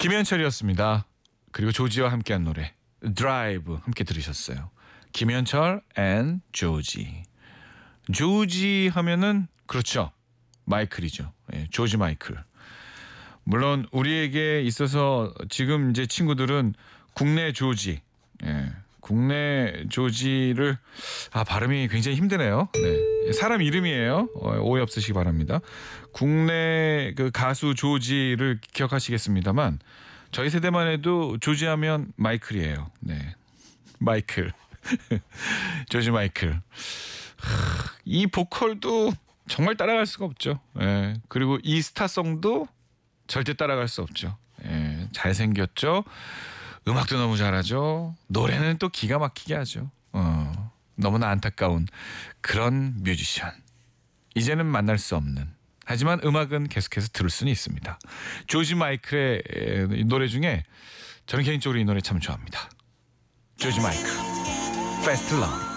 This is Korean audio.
김현철이었습니다. 그리고 조지와 함께한 노래 드라이브 함께 들으셨어요. 김현철 앤 조지. 조지 하면은 그렇죠. 마이클이죠. 예, 조지 마이클. 물론 우리에게 있어서 지금 이제 친구들은 국내 조지, 예, 국내 조지를 발음이 굉장히 힘드네요. 네, 사람 이름이에요. 오해 없으시기 바랍니다. 국내 그 가수 조지를 기억하시겠습니다만 저희 세대만 해도 조지하면 마이클이에요. 네, 마이클. 조지 마이클. 이 보컬도 정말 따라갈 수가 없죠. 예, 그리고 이 스타성도 절대 따라갈 수 없죠. 예, 잘생겼죠. 음악도 너무 잘하죠. 노래는 또 기가 막히게 하죠. 너무나 안타까운 그런 뮤지션. 이제는 만날 수 없는. 하지만 음악은 계속해서 들을 수는 있습니다. 조지 마이클의 노래 중에 저는 개인적으로 이 노래 참 좋아합니다. 조지 마이클, Fast Love.